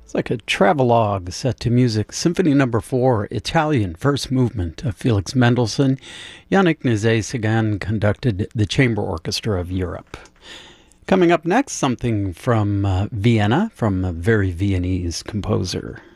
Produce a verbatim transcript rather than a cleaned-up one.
It's like a travelogue set to music. Symphony Number Four, Italian First Movement of Felix Mendelssohn. Yannick Nézet-Séguin conducted the Chamber Orchestra of Europe. Coming up next, something from uh, Vienna, from a very Viennese composer.